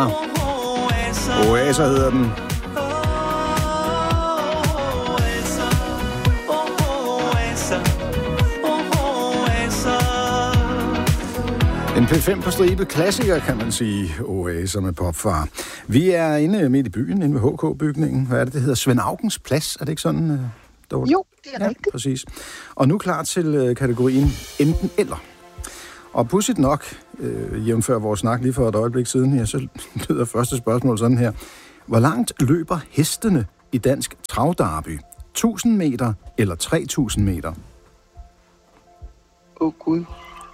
Oaser hedder den. En P5 på stribe klassiker, kan man sige. Oaser med Popfar. Vi er inde midt i byen, inde ved HK-bygningen. Hvad er det hedder? Svend Augens Plads, er det ikke sådan? Jo, det er rigtigt. Præcis. Og nu klar til kategorien enten eller. Og pudsigt nok, jævnfør vores snak lige for et øjeblik siden, ja, så lyder første spørgsmål sådan her. Hvor langt løber hestene i dansk travderby? 1000 meter eller 3000 meter? Gud.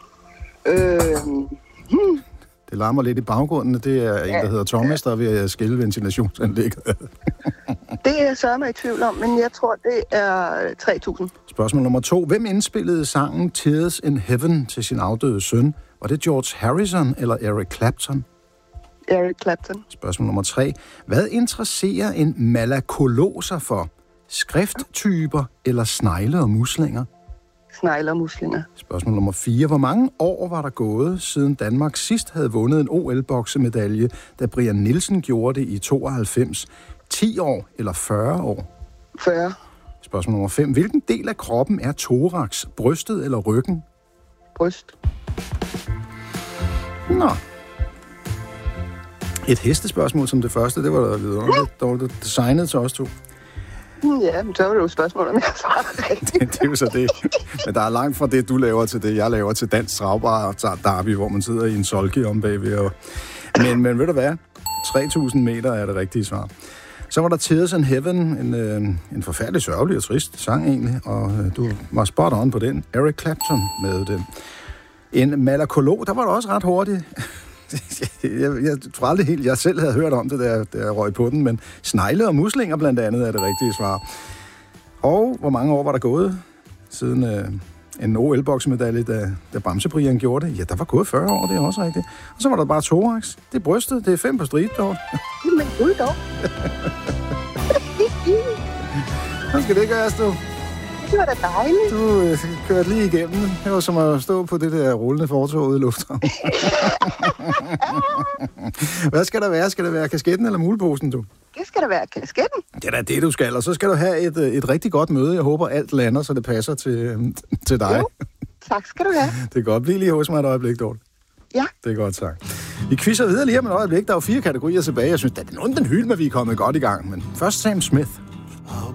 Det larmer lidt i baggrunden. Det er en, der hedder Thomas, der er ved at skille ventilationsanlægget. Det er jeg sørme i tvivl om, men jeg tror, det er 3000. Spørgsmål nummer 2. Hvem indspillede sangen Tears in Heaven til sin afdøde søn? Var det George Harrison eller Eric Clapton? Eric Clapton. Spørgsmål nummer 3. Hvad interesserer en malakolog sig for? Skrifttyper eller snegle og muslinger? Snegle og muslinger. Spørgsmål nummer 4. Hvor mange år var der gået, siden Danmark sidst havde vundet en OL-boksemedalje, da Brian Nielsen gjorde det i 92? 10 år eller 40 år? 40. Spørgsmål nummer 5. Hvilken del af kroppen er thorax? Brystet eller ryggen? Bryst. Nå. Et hestespørgsmål som det første, det var da lidt dårligt designet til os to. Ja, men så var det jo et spørgsmål, om jeg svarer rigtigt. Det er jo så det. Men der er langt fra det, du laver til det, jeg laver til dansk travbar derby, hvor man sidder i en solke om bagved. Men ved du hvad? 3000 meter er det rigtige svar. Så var der Tears in Heaven, en forfærdelig sørgelig og trist sang egentlig, og du var spot on på den. Eric Clapton med den. En malakolog, der var det også ret hurtigt. Jeg tror aldrig helt, jeg selv havde hørt om det, da jeg røg på den, men snegle og muslinger blandt andet er det rigtige svar. Og hvor mange år var der gået siden en OL-boksemedalje, da Bamse-Brian gjorde det? Ja, der var gået 40 år, det er også rigtigt. Og så var der bare thorax. Det er brystet, det er 5 på stribe, dog. Men gud dog. Hvad skal det gøres, du? Det var da dejligt. Du kørte lige igennem. Det var som at stå på det der rullende fortog ude i lufthavnen. Hvad skal der være? Skal det være kasketten eller muleposen, du? Det skal da være kasketten. Det er da det, du skal. Og så skal du have et rigtig godt møde. Jeg håber, alt lander, så det passer til dig. Jo, tak skal du have. Det er godt. Bliv lige hos mig et øjeblik, Dorte. Ja. Det er godt, tak. Vi quizzer videre lige om et øjeblik. Der er jo 4 kategorier tilbage. Jeg synes, at det er nogen den hylde, at vi er kommet godt i gang. Men først Sam Smith. I'll